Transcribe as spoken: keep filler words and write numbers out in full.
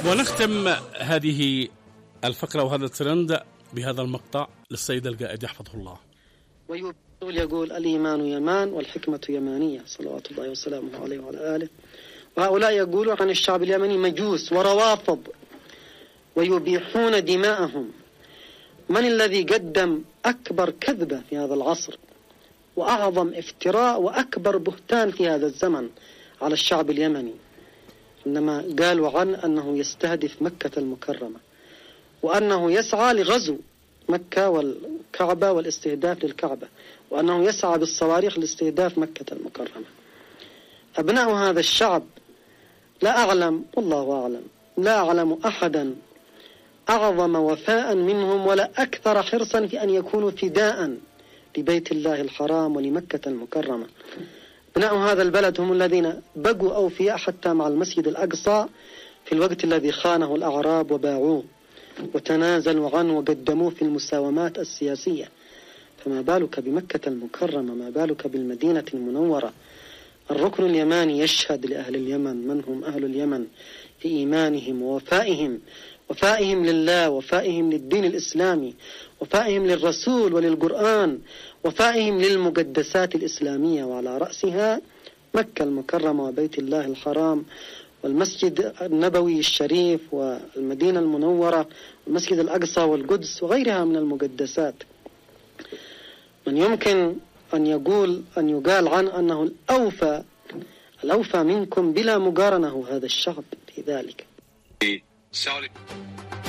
ونختم هذه الفقرة وهذا الترند بهذا المقطع للسيد القائد يحفظه الله. ويقول يقول الإيمان يمان والحكمة يمانية صلوات الله وسلامه عليه وعلى آله. وهؤلاء يقولون عن الشعب اليمني مجوس وروافض ويبيحون دماءهم. من الذي قدم أكبر كذبة في هذا العصر وأعظم افتراء وأكبر بهتان في هذا الزمن على الشعب اليمني؟ عندما قالوا عن أنه يستهدف مكة المكرمة وأنه يسعى لغزو مكة والكعبة والاستهداف للكعبة وأنه يسعى بالصواريخ لاستهداف مكة المكرمة. أبناء هذا الشعب لا أعلم والله أعلم لا أعلم أحدا أعظم وفاء منهم ولا أكثر حرصا في أن يكونوا فداء لبيت الله الحرام ولمكة المكرمة. أبناء هذا البلد هم الذين بقوا أوفياء حتى مع المسجد الأقصى في الوقت الذي خانه الأعراب وباعوه وتنازلوا عنه وقدموه في المساومات السياسية، فما بالك بمكة المكرمة، ما بالك بالمدينة المنورة. الركن اليماني يشهد لأهل اليمن من هم أهل اليمن في إيمانهم ووفائهم، وفائهم لله، وفائهم للدين الإسلامي، وفائهم للرسول وللقرآن، وفائهم للمقدسات الإسلامية، وعلى رأسها مكة المكرمة وبيت الله الحرام والمسجد النبوي الشريف والمدينة المنورة والمسجد الأقصى والقدس وغيرها من المقدسات. من يمكن أن يقول أن يقال عن أنه الأوفى الأوفى منكم بلا مقارنة هذا الشعب في ذلك.